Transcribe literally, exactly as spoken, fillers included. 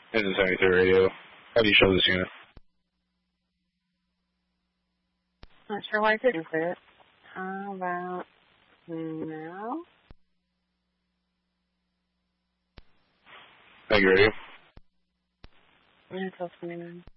Engine seventy-three radio. How do you show this unit? Not sure why I couldn't clear it. How about now? Thank you, radio. Yeah, it's also me now.